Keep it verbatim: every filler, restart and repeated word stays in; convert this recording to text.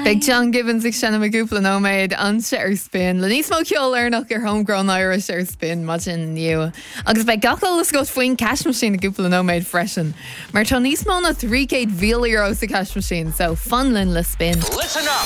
Big John Gibbons ag sena me gúpla nóméid anse ar spin. Le níos mó ceol arnach ar homegrown Irish ar spin má sin niu. Agus be gachol is go faoin cash machine a gúpla nóméid freisin. Mar tá níos mó na three céad mhíl euro sa cash machine, so fun lin le spin. Listen up!